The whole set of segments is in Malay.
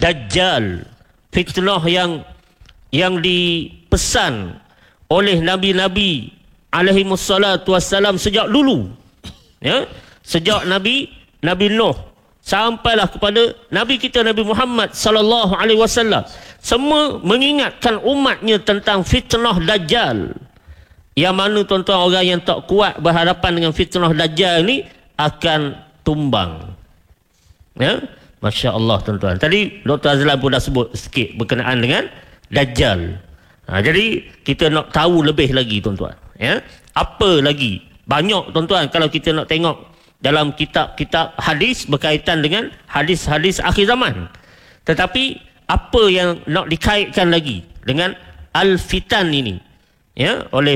Dajjal, fitnah yang dipesan oleh nabi-nabi alaihimussalatu wassalam sejak dulu, ya, sejak Nabi Nuh sampailah kepada Nabi kita Nabi Muhammad sallallahu alaihi wasallam, semua mengingatkan umatnya tentang fitnah Dajjal. Yang mana tuan-tuan, orang yang tak kuat berhadapan dengan fitnah Dajjal ni akan tumbang. Ya, Masya Allah tuan-tuan. Tadi Dr. Azlan pun dah sebut sikit berkenaan dengan Dajjal. Jadi kita nak tahu lebih lagi tuan-tuan. Ya, apa lagi? Banyak tuan-tuan kalau kita nak tengok dalam kitab-kitab hadis berkaitan dengan hadis-hadis akhir zaman. Tetapi apa yang nak dikaitkan lagi dengan al-fitan ini, ya, oleh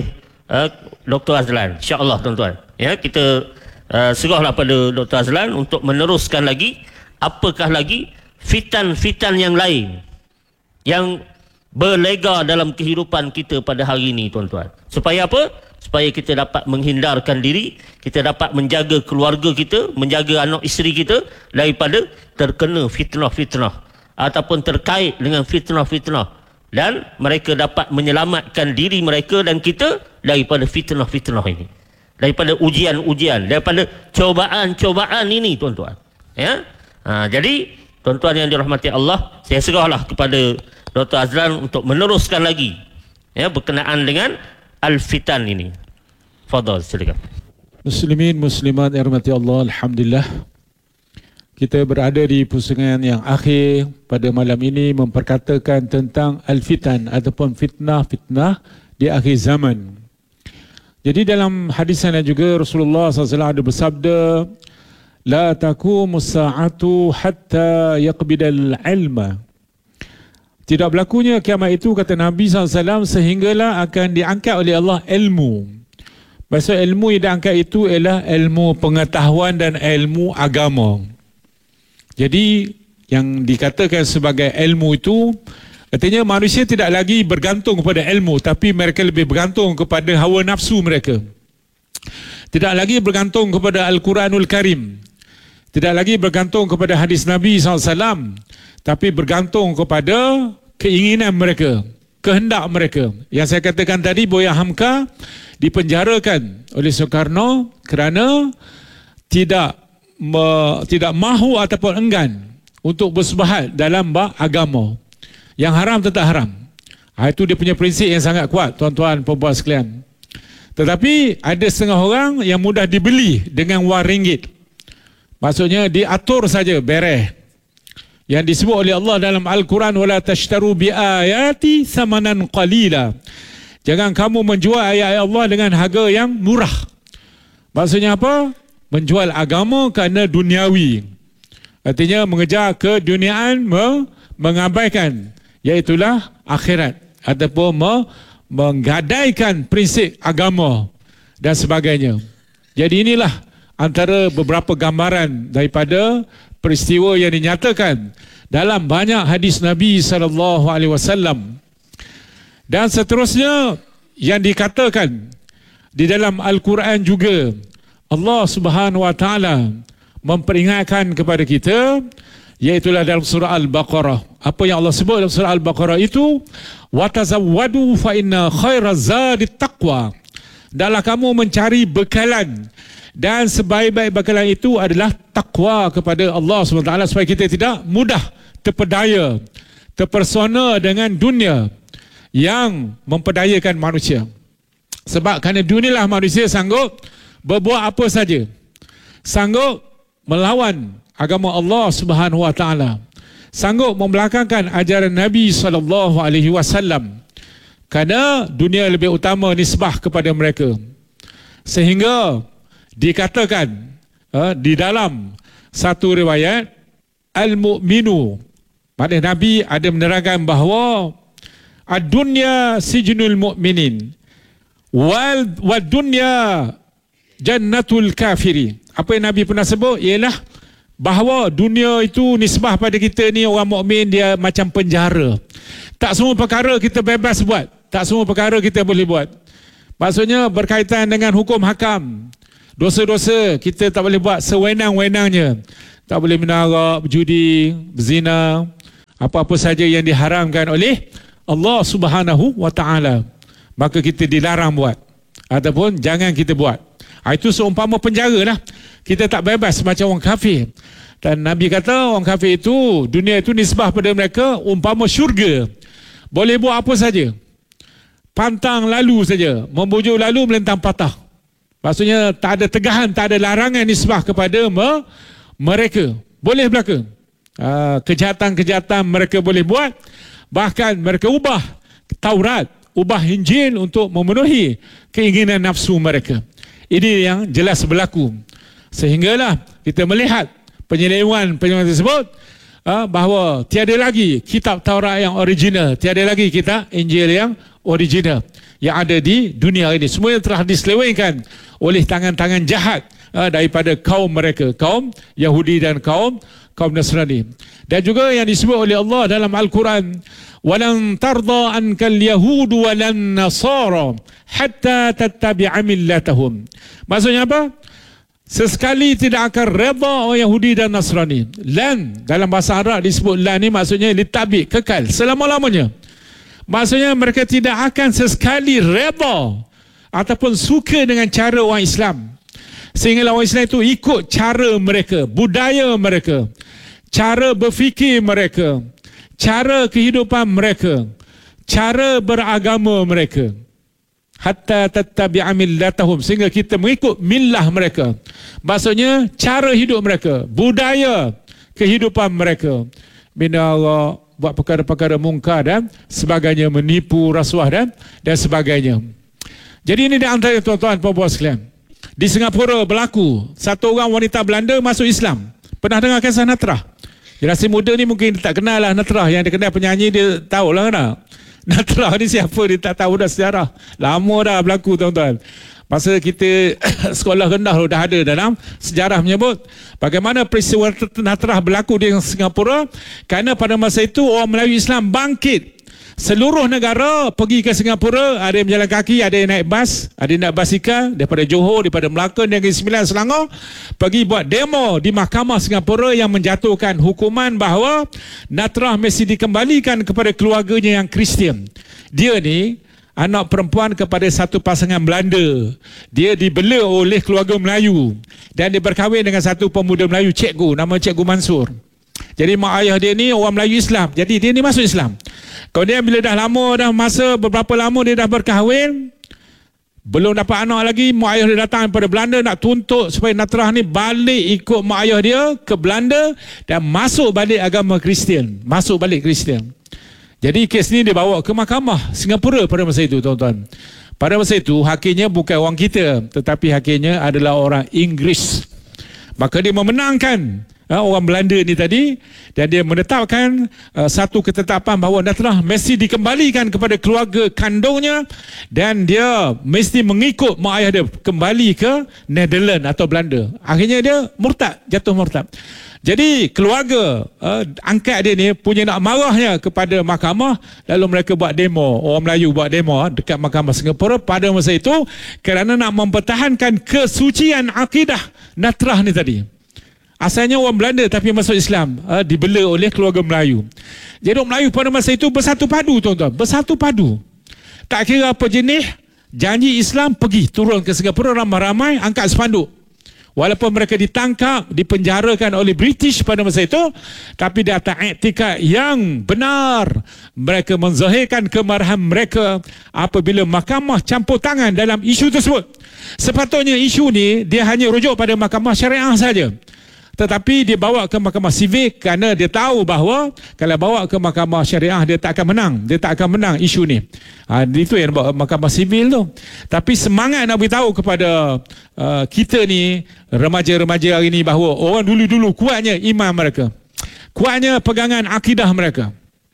Dr. Azlan, insya-Allah tuan-tuan. Ya, kita serahlah pada Dr. Azlan untuk meneruskan lagi apakah lagi fitan-fitan yang lain yang berlega dalam kehidupan kita pada hari ini tuan-tuan. Supaya apa? Supaya kita dapat menghindarkan diri, kita dapat menjaga keluarga kita, menjaga anak isteri kita daripada terkena fitnah-fitnah ataupun terkait dengan fitnah-fitnah, dan mereka dapat menyelamatkan diri mereka dan kita daripada fitnah-fitnah ini, daripada ujian-ujian, daripada cobaan-cobaan ini tuan-tuan. Ya, jadi tuan-tuan yang dirahmati Allah, saya serahlah kepada Dr. Azlan untuk meneruskan lagi, ya, berkenaan dengan al-fitan ini. Fadhal, silakan. Muslimin muslimat yang dirahmati Allah, alhamdulillah kita berada di pusingan yang akhir pada malam ini memperkatakan tentang al-fitan ataupun fitnah-fitnah di akhir zaman. Jadi dalam hadis yang juga Rasulullah SAW ada bersabda, la taqumus sa'atu hatta yaqbidal ilma. Tidak berlakunya kiamat itu, kata Nabi SAW, sehinggalah akan diangkat oleh Allah ilmu. Maksud ilmu yang diangkat itu ialah ilmu pengetahuan dan ilmu agama. Jadi yang dikatakan sebagai ilmu itu, artinya manusia tidak lagi bergantung kepada ilmu, tapi mereka lebih bergantung kepada hawa nafsu mereka. Tidak lagi bergantung kepada Al-Quranul Karim, tidak lagi bergantung kepada hadis Nabi SAW, tapi bergantung kepada keinginan mereka, kehendak mereka. Yang saya katakan tadi, Buya Hamka dipenjarakan oleh Soekarno kerana tidak mahu ataupun enggan untuk bersebahat dalam bab agama. Yang haram tetap haram. Itu dia punya prinsip yang sangat kuat, tuan-tuan perempuan sekalian. Tetapi ada setengah orang yang mudah dibeli dengan wang ringgit. Maksudnya diatur saja, beres. Yang disebut oleh Allah dalam Al-Quran, wala tashtaru bi ayati samanan qalila. Jangan kamu menjual ayat Allah dengan harga yang murah. Maksudnya apa? Menjual agama kerana duniawi. Artinya mengejar keduniaan, mengabaikan iaitulah akhirat, ataupun menggadaikan prinsip agama dan sebagainya. Jadi inilah antara beberapa gambaran daripada peristiwa yang dinyatakan dalam banyak hadis Nabi SAW. Dan seterusnya yang dikatakan di dalam Al-Quran juga, Allah Subhanahu Wa Taala memperingatkan kepada kita, iaitulah dalam surah Al-Baqarah. Apa yang Allah sebut dalam surah Al-Baqarah itu, wa tazawwadu fa inna khairaz zadi taqwa. Hendaklah kamu mencari bekalan, dan sebaik-baik bekalan itu adalah takwa kepada Allah SWT, supaya kita tidak mudah terpedaya, terpersona dengan dunia yang memperdayakan manusia. Sebab kerana dunialah manusia sanggup berbuat apa saja, sanggup melawan agama Allah Subhanahu Wa Taala, sanggup membelakangkan ajaran Nabi SAW, kerana dunia lebih utama nisbah kepada mereka. Sehingga dikatakan di dalam satu riwayat, al-mu'minu, maknanya Nabi ada menerangkan bahawa ad-dunya sijnul mu'minin wal dunya jannatul kafiri. Apa yang Nabi pernah sebut ialah bahawa dunia itu nisbah pada kita ni orang mukmin, dia macam penjara. Tak semua perkara kita bebas buat, tak semua perkara kita boleh buat. Maksudnya berkaitan dengan hukum hakam, dosa-dosa kita tak boleh buat sewenang-wenangnya. Tak boleh menarak, berjudi, berzina, Apa-apa saja yang diharamkan oleh Allah Subhanahu wa taala, maka kita dilarang buat ataupun jangan kita buat. Itu seumpama penjara lah. Kita tak bebas macam orang kafir. Dan Nabi kata orang kafir itu, dunia itu nisbah pada mereka umpama syurga. Boleh buat apa saja. Pantang lalu saja, membujuk lalu melentang patah. Maksudnya tak ada tegahan, tak ada larangan nisbah kepada mereka. Boleh berlaku. Kejahatan-kejahatan mereka boleh buat. Bahkan mereka ubah Taurat, ubah Injil untuk memenuhi keinginan nafsu mereka. Ini yang jelas berlaku. Sehinggalah kita melihat penyelewengan tersebut, bahawa tiada lagi kitab Taurat yang original, tiada lagi kitab Injil yang original yang ada di dunia ini. Semuanya telah diselewengkan oleh tangan-tangan jahat daripada kaum mereka, kaum Yahudi dan kaum Nasrani. Dan juga yang disebut oleh Allah dalam Al-Quran, walan tarda ankal yahud walan nasara hatta tattabi'a millatahum. Maksudnya apa? Sesekali tidak akan redha orang Yahudi dan Nasrani. Lan dalam bahasa Arab disebut lan ni maksudnya litabik, kekal selama-lamanya. Maksudnya mereka tidak akan sesekali redha ataupun suka dengan cara orang Islam, sehingga orang Islam itu ikut cara mereka, budaya mereka, cara berfikir mereka, cara kehidupan mereka, cara beragama mereka. Hatta tattabi'a millatahum, sehingga kita mengikut millah mereka. Maksudnya cara hidup mereka, budaya kehidupan mereka. Bina Allah, buat perkara-perkara mungkar dan sebagainya, menipu, rasuah dan sebagainya. Jadi ini di antara tuan-tuan puan-puan sekalian. Di Singapura berlaku satu orang wanita Belanda masuk Islam. Pernah dengar kisah Natrah? Generasi muda ni mungkin tak kenal lah Natrah. Yang dia kenal penyanyi dia tahulah kan. Natrah ni siapa dia tak tahu dah sejarah. Lama dah berlaku tuan-tuan. Masa kita sekolah rendah dah ada dalam sejarah menyebut bagaimana peristiwa Natrah berlaku di Singapura, kerana pada masa itu orang Melayu Islam bangkit. Seluruh negara pergi ke Singapura, ada yang berjalan kaki, ada yang naik bas, ada yang naik basikal daripada Johor, daripada Melaka, Negeri Sembilan, Selangor, pergi buat demo di mahkamah Singapura yang menjatuhkan hukuman bahawa Natrah mesti dikembalikan kepada keluarganya yang Kristian. Dia ni anak perempuan kepada satu pasangan Belanda. Dia dibela oleh keluarga Melayu dan dia berkahwin dengan satu pemuda Melayu, cikgu, nama Cikgu Mansur. Jadi mak ayah dia ni orang Melayu Islam. Jadi dia ni masuk Islam. Kemudian bila dah lama, dah masa beberapa lama dia dah berkahwin, belum dapat anak lagi, mak ayah dia datang daripada Belanda nak tuntut supaya Natrah ni balik ikut mak ayah dia ke Belanda dan masuk balik agama Kristian. Masuk balik Kristian. Jadi kes ni dia bawa ke mahkamah Singapura pada masa itu tuan-tuan. Pada masa itu hakimnya bukan orang kita, tetapi hakimnya adalah orang Inggeris. Maka dia memenangkan orang Belanda ni tadi, dan dia menetapkan satu ketetapan bahawa Natrah mesti dikembalikan kepada keluarga kandungnya dan dia mesti mengikut mak ayah dia kembali ke Netherlands atau Belanda. Akhirnya dia murtad, jatuh murtad. Jadi keluarga angkat dia ni punya nak marahnya kepada mahkamah, lalu mereka buat demo, orang Melayu buat demo dekat mahkamah Singapura pada masa itu kerana nak mempertahankan kesucian akidah Natrah ni tadi. Asalnya orang Belanda tapi masuk Islam, dibela oleh keluarga Melayu. Jadi orang Melayu pada masa itu bersatu padu tuan-tuan, bersatu padu. Tak kira apa jenis, janji Islam pergi turun ke Singapura ramai-ramai angkat spanduk. Walaupun mereka ditangkap, dipenjarakan oleh British pada masa itu, tapi di atas iktikad yang benar, mereka menzahirkan kemarahan mereka apabila mahkamah campur tangan dalam isu tersebut. Sepatutnya isu ni dia hanya rujuk pada mahkamah syariah saja. Tetapi dia bawa ke mahkamah sivil kerana dia tahu bahawa kalau bawa ke mahkamah syariah dia tak akan menang. Dia tak akan menang isu ni. Itu yang bawa mahkamah sivil tu. Tapi semangat nak beritahu kepada kita ni, remaja-remaja hari ni, bahawa orang dulu-dulu kuatnya iman mereka. Kuatnya pegangan akidah mereka.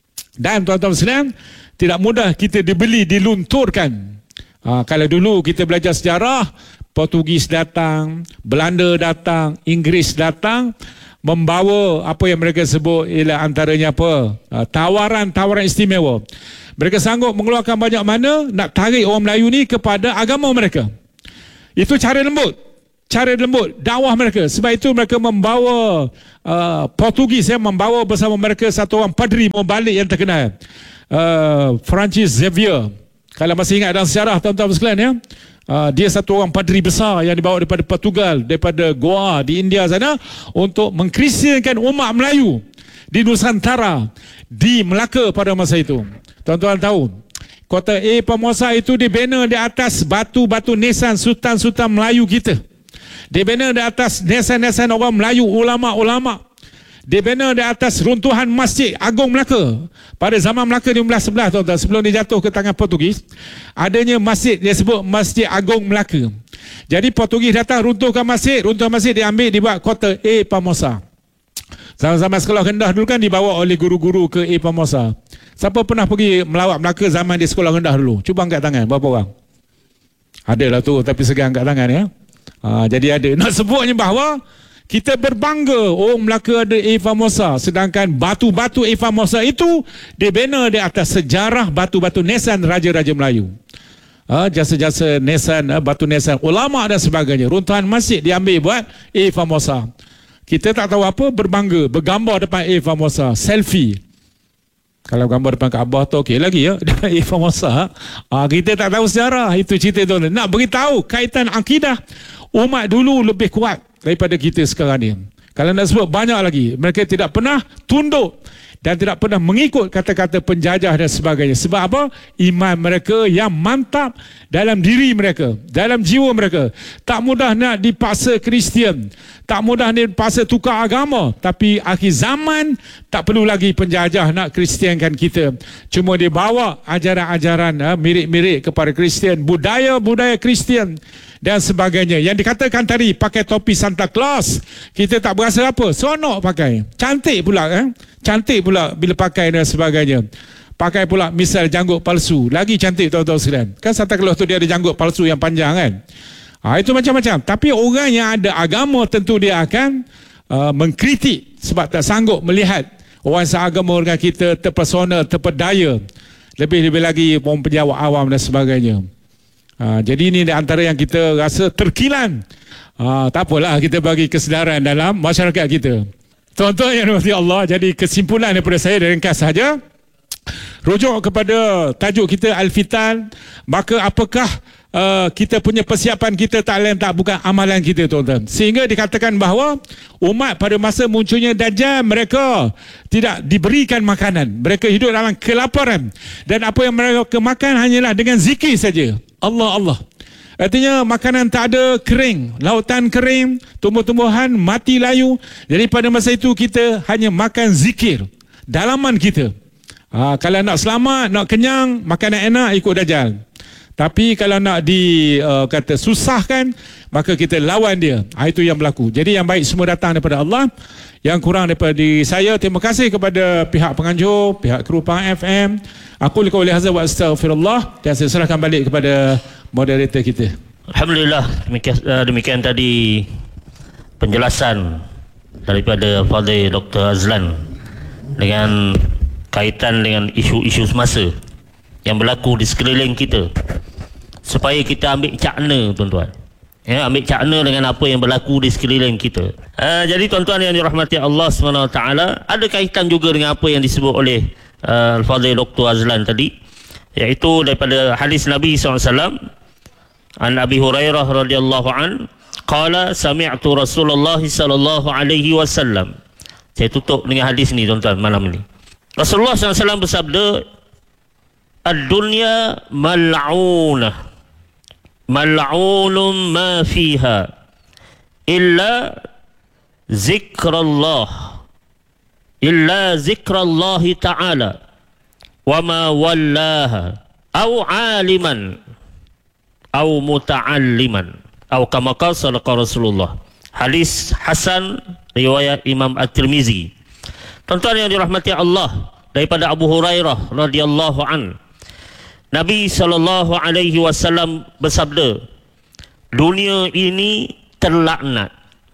Dan tuan-tuan sekalian, tidak mudah kita dibeli, dilunturkan. Kalau dulu kita belajar sejarah, Portugis datang, Belanda datang, Inggeris datang, membawa apa yang mereka sebut ialah antaranya apa? Tawaran-tawaran istimewa. Mereka sanggup mengeluarkan banyak mana nak tarik orang Melayu ni kepada agama mereka. Itu cara lembut. cara lembut dakwah mereka. Sebab itu mereka membawa Portugis membawa bersama mereka satu orang padri membalik yang terkenal, Francis Xavier. Kalau masih ingat dalam sejarah tuan-tuan sekalian ya, dia satu orang padri besar yang dibawa daripada Portugal, daripada Goa di India sana, untuk mengkristiankan umat Melayu di Nusantara, di Melaka pada masa itu. Tuan-tuan tahu, kota A Formosa itu dibina di atas batu-batu nisan sultan-sultan Melayu kita. Dibina di atas nisan-nisan orang Melayu, ulama-ulama. Dibina di atas runtuhan Masjid Agung Melaka. Pada zaman Melaka 1511 tuan-tuan, sebelum dia jatuh ke tangan Portugis, adanya masjid dia sebut Masjid Agung Melaka. Jadi Portugis datang runtuhkan masjid diambil dibuat kota A Formosa. Zaman-zaman sekolah rendah dulu kan dibawa oleh guru-guru ke A Formosa. Siapa pernah pergi melawat Melaka zaman di sekolah rendah dulu? Cuba angkat tangan, berapa orang? Ada lah tu, tapi segan angkat tangan ya. Jadi ada. Nak sebutnya bahawa kita berbangga Melaka ada A Formosa, sedangkan batu-batu A Formosa itu dibina di atas sejarah batu-batu nisan raja-raja Melayu. Jasa-jasa nisan, batu nisan ulama dan sebagainya. Runtuhan masjid diambil buat A Formosa. Kita tak tahu apa, berbangga, bergambar depan A Formosa, selfie. Kalau gambar depan Kaabah tu okey lagi ya, depan A Formosa. Kita tak tahu sejarah, itu cerita tu. Nak beritahu kaitan akidah umat dulu lebih kuat daripada kita sekarang ni. Kalau nak sebut banyak lagi, mereka tidak pernah tunduk dan tidak pernah mengikut kata-kata penjajah dan sebagainya. Sebab apa? Iman mereka yang mantap dalam diri mereka, dalam jiwa mereka. Tak mudah nak dipaksa Kristian, tak mudah dipaksa tukar agama. Tapi akhir zaman tak perlu lagi penjajah nak Kristiankan kita. Cuma dia bawa ajaran-ajaran mirip-mirip kepada Kristian, budaya-budaya Kristian dan sebagainya. Yang dikatakan tadi, pakai topi Santa Claus, kita tak berasa apa, seronok pakai, cantik pula cantik pula bila pakai dan sebagainya. Pakai pula misal janggut palsu, lagi cantik tuan-tuan sekalian. Kan Santa Claus tu dia ada janggut palsu yang panjang kan. Itu macam-macam. Tapi orang yang ada agama tentu dia akan mengkritik sebab tak sanggup melihat orang seagama dengan kita terpesona, terpedaya. Lebih-lebih lagi orang penjawat awam dan sebagainya. Jadi ini di antara yang kita rasa terkilan. Tak apalah, kita bagi kesedaran dalam masyarakat kita. Tuan-tuan yang dirahmati Allah, jadi kesimpulan daripada saya ringkas saja. Rujuk kepada tajuk kita Al-Fitan. Maka apakah kita punya persiapan kita tak lain tak bukan amalan kita tuan-tuan. Sehingga dikatakan bahawa umat pada masa munculnya Dajjal, mereka tidak diberikan makanan. Mereka hidup dalam kelaparan. Dan apa yang mereka makan hanyalah dengan zikir saja. Allah, Allah. Artinya makanan tak ada, kering, lautan kering, tumbuh-tumbuhan mati layu. Jadi pada masa itu kita hanya makan zikir, dalaman kita. Kalau nak selamat, nak kenyang, makanan enak, ikut Dajjal. Tapi kalau nak kata susahkan, maka kita lawan dia. Itu yang berlaku. Jadi yang baik semua datang daripada Allah. Yang kurang daripada diri saya. Terima kasih kepada pihak penganjur, pihak kru Pahang FM. Aku liqauli hadza wa astaghfirullah, dan saya serahkan balik kepada moderator kita. Alhamdulillah, demikian tadi penjelasan daripada Fadil Dr. Azlan dengan kaitan dengan isu-isu semasa yang berlaku di sekeliling kita, supaya kita ambil cakna tuan-tuan. Ambil cakna dengan apa yang berlaku di sekeliling kita. Jadi tuan-tuan yang dirahmati Allah SWT, ada kaitan juga dengan apa yang disebut oleh Al-Fadhil Dr. Azlan tadi, iaitu daripada hadis Nabi SAW an Abi Hurairah radhiyallahu an qala sami'tu Rasulullah sallallahu alaihi wasallam. Saya tutup dengan hadis ni tuan-tuan malam ni. Rasulullah SAW bersabda, ad-dunya mal'unah, mal'unun ma fiha illa zikrallah, illa zikrallahi ta'ala wa ma wallaha au aliman au muta'alliman au kama qala sadaqa Rasulullah. Hadis hasan riwayat Imam At-Tirmizi. Tuan-tuan yang dirahmati Allah, daripada Abu Hurairah radhiyallahu an, Nabi SAW bersabda, dunia ini terlaknat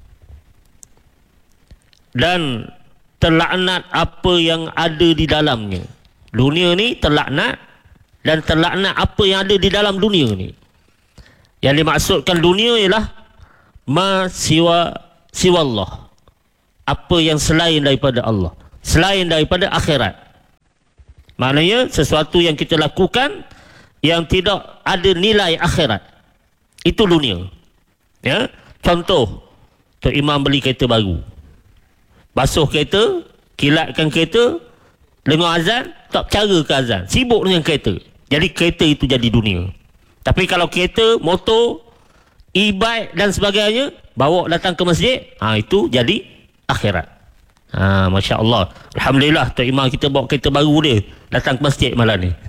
dan terlaknat apa yang ada di dalamnya. Dunia ni terlaknat dan terlaknat apa yang ada di dalam dunia ni. Yang dimaksudkan dunia ialah ma siwa Allah, apa yang selain daripada Allah, selain daripada akhirat. Maknanya sesuatu yang kita lakukan yang tidak ada nilai akhirat, itu dunia. Ya, contoh, Tok Imam beli kereta baru, basuh kereta, kilatkan kereta, dengar azan, tak percara ke azan, sibuk dengan kereta. Jadi kereta itu jadi dunia. Tapi kalau kereta, motor, e-bike dan sebagainya, bawa datang ke masjid, itu jadi akhirat. Masya Allah, Alhamdulillah, Tok Imam kita bawa kereta baru dia datang ke masjid malam ni.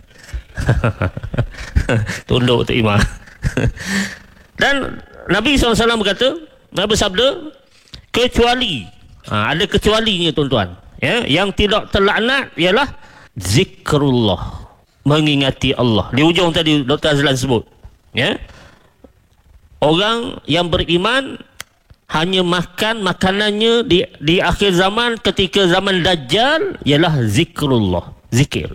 Tunduk Tok Imam. Dan Nabi SAW berkata, Nabi bersabda, kecuali ada kecualinya tuan-tuan, ya, yang tidak terlaknat ialah zikrullah, mengingati Allah. Di ujung tadi Dr. Azlan sebut, ya, orang yang beriman hanya makan makanannya di akhir zaman, ketika zaman Dajjal, ialah zikrullah, zikir.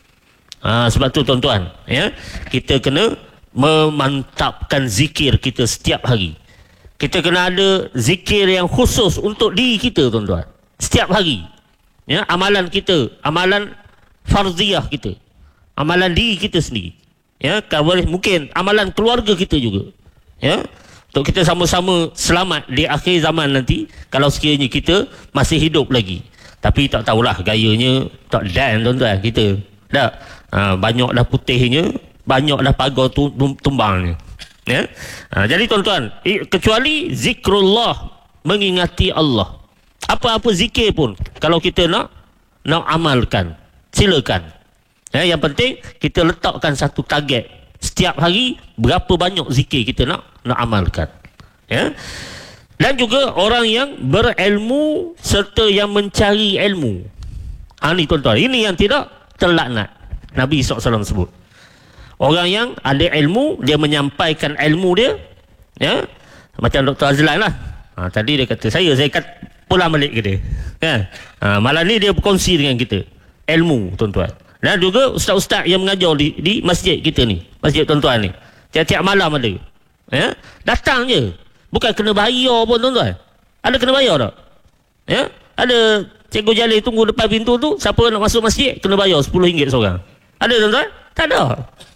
Sebab tu tuan-tuan, ya, kita kena memantapkan zikir kita setiap hari. Kita kena ada zikir yang khusus untuk diri kita tuan-tuan, setiap hari. Ya, amalan kita, amalan farziah kita, amalan diri kita sendiri. Ya, kalau boleh mungkin amalan keluarga kita juga. Ya, untuk kita sama-sama selamat di akhir zaman nanti, kalau sekiranya kita masih hidup lagi. Tapi tak tahulah, gayanya tak dan tuan-tuan kita. Tak, banyak dah putihnya, banyak dah pagar tumbangnya. Ya? Jadi tuan-tuan, kecuali zikrullah, mengingati Allah. Apa-apa zikir pun, kalau kita nak amalkan, silakan. Ya, yang penting kita letakkan satu target setiap hari, berapa banyak zikir kita nak amalkan. Ya? Dan juga orang yang berilmu serta yang mencari ilmu. Ini tuan-tuan, ini yang tidak terlaknat. Nabi SAW sebut, orang yang ada ilmu, dia menyampaikan ilmu dia, ya, macam Dr. Azlan lah. Tadi dia kata, saya kata pulang balik ke dia, kan? Malam ni dia berkongsi dengan kita ilmu, tuan-tuan. Dan juga ustaz-ustaz yang mengajar di masjid kita ni, masjid tuan-tuan ni, tiap-tiap malam ada, ya, datang je, bukan kena bayar pun tuan-tuan. Ada kena bayar tak? Ya, ada cikgu Jalil tunggu depan pintu tu, siapa nak masuk masjid kena bayar RM10 seorang. Ada tuan-tuan? Tak ada.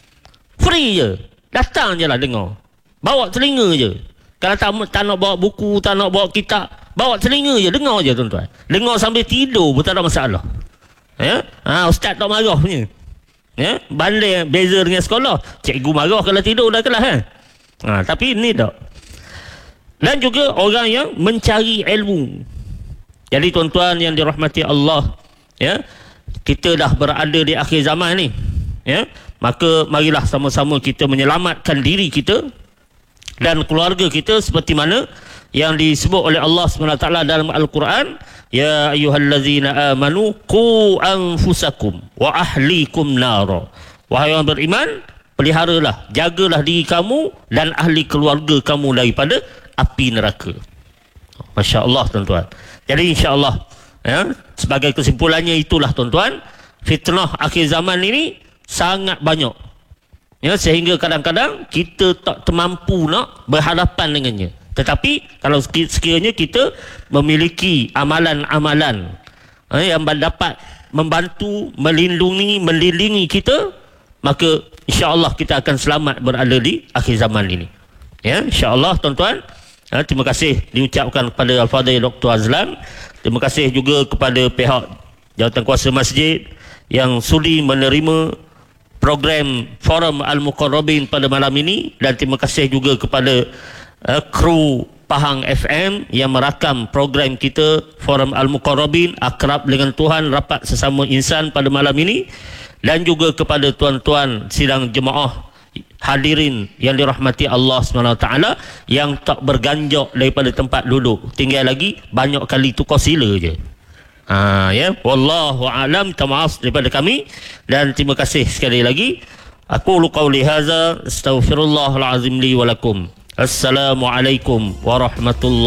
Free je. Datang je lah dengar. Bawa telinga je. Kalau tak nak bawa buku, tak nak bawa kitab, bawa telinga je, dengar je tuan-tuan. Dengar sambil tidur pun tak ada masalah. Ya? Ustaz tak marah punya. Ya? Banding beza dengan sekolah. Cikgu marah kalau tidur dah kelas, kan? Tapi ni tak. Dan juga orang yang mencari ilmu. Jadi tuan-tuan yang dirahmati Allah, ya, kita dah berada di akhir zaman ni, ya, maka marilah sama-sama kita menyelamatkan diri kita dan keluarga kita seperti mana yang disebut oleh Allah SWT dalam Al-Quran, ya ayyuhallazina amanu qu anfusakum wa ahlikum nara. Wahai orang beriman, peliharalah, jagalah diri kamu dan ahli keluarga kamu daripada api neraka. Masya Allah tuan-tuan. Jadi insya-Allah, ya, sebagai kesimpulannya itulah tuan-tuan, fitnah akhir zaman ini sangat banyak, ya, sehingga kadang-kadang kita tak termampu nak berhadapan dengannya. Tetapi kalau sekiranya kita memiliki amalan-amalan yang dapat membantu, melindungi kita, maka insya-Allah kita akan selamat berada di akhir zaman ini. Ya, insya-Allah tuan-tuan. Terima kasih diucapkan kepada Al-Fadhil Dr. Azlan. Terima kasih juga kepada pihak Jawatankuasa Masjid yang sudi menerima program Forum Al-Muqarrabin pada malam ini. Dan terima kasih juga kepada kru Pahang FM yang merakam program kita Forum Al-Muqarrabin, akrab dengan Tuhan, rapat sesama insan pada malam ini. Dan juga kepada tuan-tuan sidang jemaah hadirin yang dirahmati Allah SWT yang tak berganjak daripada tempat duduk, tinggal lagi banyak kali tukar sila je. Ya, wallahu a'lam. Minta maaf daripada kami dan terima kasih sekali lagi. Aku qauli hadza, astaghfirullahal azim li wa lakum. Assalamualaikum warahmatullahi